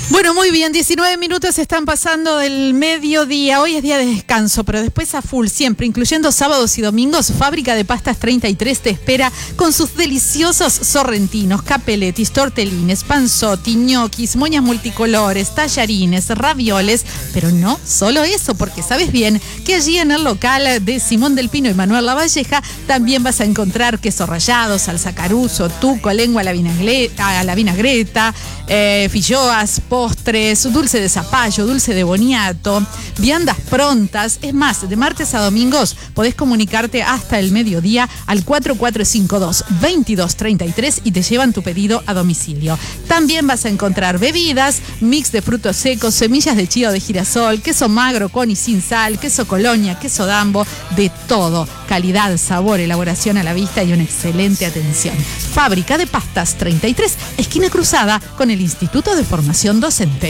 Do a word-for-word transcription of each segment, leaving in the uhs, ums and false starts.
Bueno, muy bien, diecinueve minutos están pasando del mediodía. Hoy es día de descanso, pero después a full siempre, incluyendo sábados y domingos. Fábrica de Pastas treinta y tres te espera con sus deliciosos sorrentinos, capeletis, tortelines, panzotti, ñoquis, moñas multicolores, tallarines, ravioles. Pero no solo eso, porque sabes bien que allí en el local de Simón del Pino y Manuel Lavalleja también vas a encontrar queso rallado, salsa caruso, tuco, lengua a la vinagreta, a la vinagreta eh, filloas, postres, dulce de zapallo, dulce de boniato, viandas prontas. Es más, de martes a domingos podés comunicarte hasta el mediodía al cuatro cuatro cinco dos, veintidós treinta y tres y te llevan tu pedido a domicilio. También vas a encontrar bebidas, mix de frutos secos, semillas de chío de girasol, queso magro con y sin sal, queso colonia, queso dambo, de todo. Calidad, sabor, elaboración a la vista y una excelente atención. Fábrica de Pastas treinta y tres, esquina cruzada con el Instituto de Formación Docente.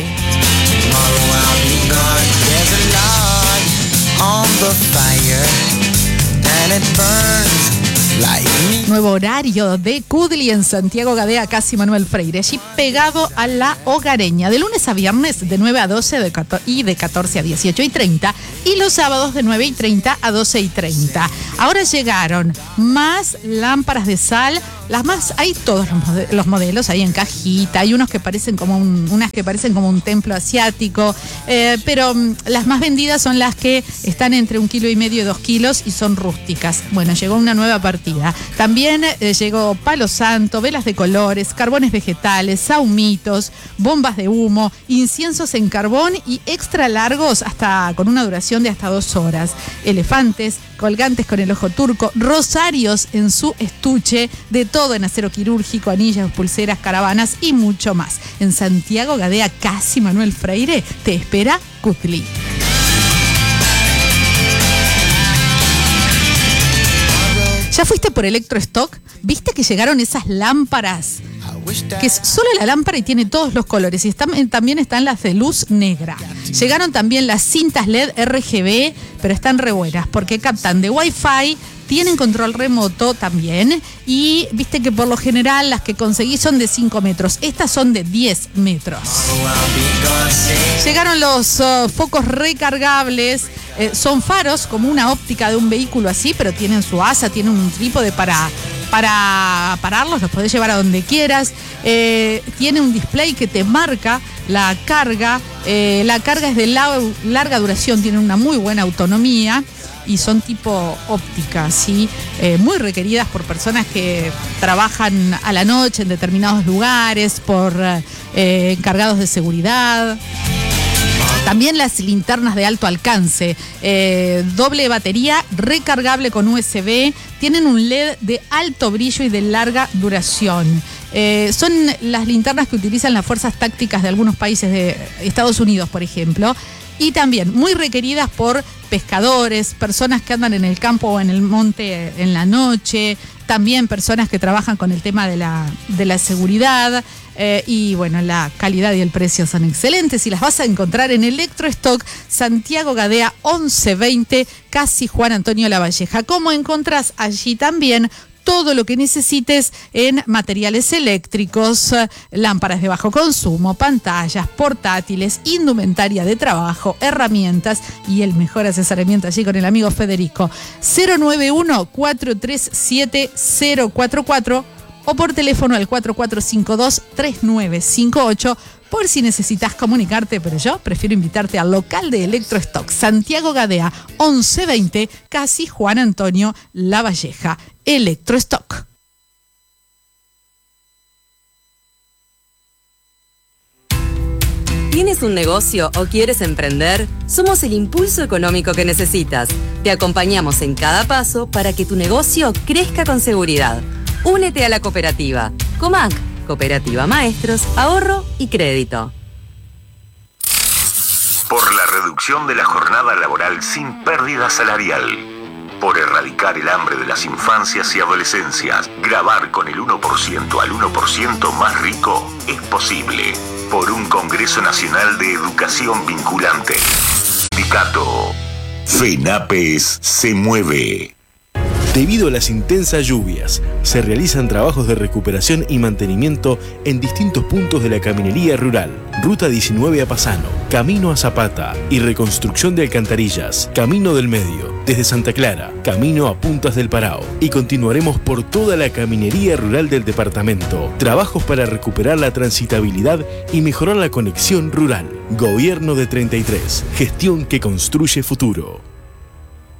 Nuevo horario de Cudli en Santiago Gadea, casi Manuel Freire, allí pegado a la Hogareña, de lunes a viernes de nueve a doce de y de catorce a dieciocho y treinta, y los sábados de nueve y treinta a doce y treinta. Ahora llegaron más lámparas de sal, las más, hay todos los, mode- los modelos, hay en cajita, hay unos que parecen como un, unas que parecen como un templo asiático, eh, pero um, las más vendidas son las que están entre un kilo y medio y dos kilos y son rústicas. Bueno, llegó una nueva partida. También eh, llegó palo santo, velas de colores, carbones vegetales, saumitos, bombas de humo, inciensos en carbón y extra largos hasta con una duración de hasta dos horas. Elefantes, colgantes con el ojo turco, rosarios en su estuche, de todo en acero quirúrgico, anillas, pulseras, caravanas y mucho más. En Santiago Gadea, casi Manuel Freire, te espera Cutli. ¿Ya fuiste por Electrostock? ¿Viste que llegaron esas lámparas? Que es solo la lámpara y tiene todos los colores. Y están, también están las de luz negra. Llegaron también las cintas L E D R G B, pero están re buenas porque captan de Wi-Fi, tienen control remoto también. Y viste que por lo general las que conseguí son de cinco metros. Estas son de diez metros. Llegaron los uh, focos recargables. Eh, son faros como una óptica de un vehículo así, pero tienen su asa, tienen un trípode para, para pararlos, los podés llevar a donde quieras. Eh, tiene un display que te marca la carga. Eh, la carga es de la, larga duración, tiene una muy buena autonomía y son tipo óptica, ¿sí? Eh, muy requeridas por personas que trabajan a la noche en determinados lugares, por eh, encargados de seguridad. También las linternas de alto alcance, eh, doble batería, recargable con U S B, tienen un L E D de alto brillo y de larga duración. Eh, son las linternas que utilizan las fuerzas tácticas de algunos países de Estados Unidos, por ejemplo, y también muy requeridas por pescadores, personas que andan en el campo o en el monte en la noche, también personas que trabajan con el tema de la, de la seguridad. Eh, y bueno, la calidad y el precio son excelentes y las vas a encontrar en Electrostock Santiago Gadea once veinte, casi Juan Antonio Lavalleja. Como encontrás allí también todo lo que necesites en materiales eléctricos, lámparas de bajo consumo, pantallas, portátiles, indumentaria de trabajo, herramientas y el mejor asesoramiento allí con el amigo Federico. cero nueve uno, cuatro tres siete, cero cuatro cuatro o por teléfono al cuatro cuatro cinco dos, tres nueve cinco ocho por si necesitas comunicarte, pero yo prefiero invitarte al local de Electrostock Santiago Gadea once veinte, casi Juan Antonio Lavalleja. Electrostock. ¿Tienes un negocio o quieres emprender? Somos el impulso económico que necesitas. Te acompañamos en cada paso para que tu negocio crezca con seguridad. Únete a la cooperativa. COMAC, Cooperativa Maestros, Ahorro y Crédito. Por la reducción de la jornada laboral sin pérdida salarial. Por erradicar el hambre de las infancias y adolescencias. Grabar con el uno por ciento al uno por ciento más rico es posible. Por un Congreso Nacional de Educación Vinculante. Sindicato. FENAPES se mueve. Debido a las intensas lluvias, se realizan trabajos de recuperación y mantenimiento en distintos puntos de la caminería rural. Ruta diecinueve a Pasano, Camino a Zapata y reconstrucción de alcantarillas, Camino del Medio, desde Santa Clara, Camino a Puntas del Parao. Y continuaremos por toda la caminería rural del departamento. Trabajos para recuperar la transitabilidad y mejorar la conexión rural. Gobierno de treinta y tres, gestión que construye futuro.